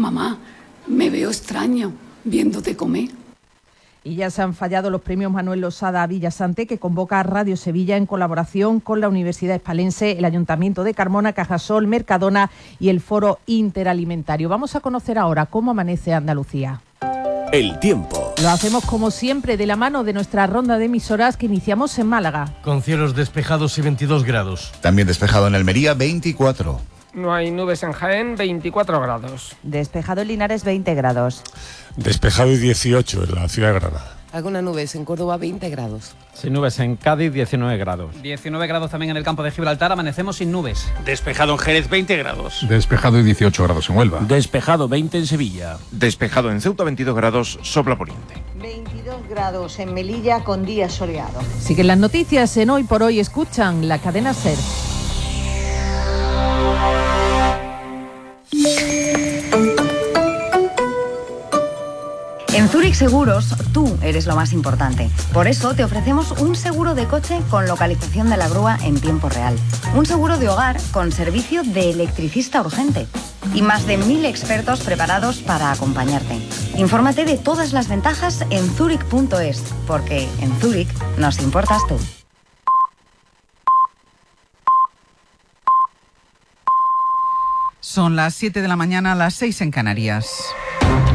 Mamá, me veo extraño viéndote comer. Y ya se han fallado los premios Manuel Losada Villasante, que convoca a Radio Sevilla en colaboración con la Universidad Hispalense, el Ayuntamiento de Carmona, Cajasol, Mercadona y el Foro Interalimentario. Vamos a conocer ahora cómo amanece Andalucía. El tiempo. Lo hacemos como siempre de la mano de nuestra ronda de emisoras que iniciamos en Málaga. Con cielos despejados y 22 grados. También despejado en Almería, 24. No hay nubes en Jaén, 24 grados. Despejado en Linares, 20 grados. Despejado y 18 en la ciudad de Granada. Algunas nubes en Córdoba, 20 grados. Sin nubes en Cádiz, 19 grados. 19 grados también en el campo de Gibraltar, amanecemos sin nubes. Despejado en Jerez, 20 grados. Despejado y 18 grados en Huelva. Despejado 20 en Sevilla. Despejado en Ceuta, 22 grados, sopla poniente. 22 grados en Melilla con día soleado. Siguen las noticias en Hoy por Hoy. Escuchan la cadena SER. En Zurich Seguros, tú eres lo más importante. Por eso te ofrecemos un seguro de coche con localización de la grúa en tiempo real. Un seguro de hogar con servicio de electricista urgente. Y más de 1000 expertos preparados para acompañarte. Infórmate de todas las ventajas en zurich.es, porque en Zurich nos importas tú. Son las 7 de la mañana, las 6 en Canarias.